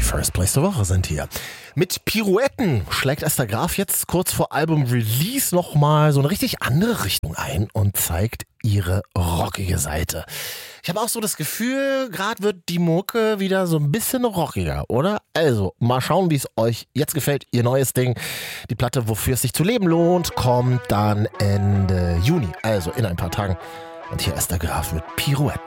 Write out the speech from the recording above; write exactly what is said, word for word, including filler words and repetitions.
First Place der Woche sind hier. Mit Pirouetten schlägt Esther Graf jetzt kurz vor Album-Release nochmal so eine richtig andere Richtung ein und zeigt ihre rockige Seite. Ich habe auch so das Gefühl, gerade wird die Mucke wieder so ein bisschen rockiger, oder? Also, mal schauen, wie es euch jetzt gefällt. Ihr neues Ding, die Platte, wofür es sich zu leben lohnt, kommt dann Ende Juni, also in ein paar Tagen. Und hier Esther Graf mit Pirouetten.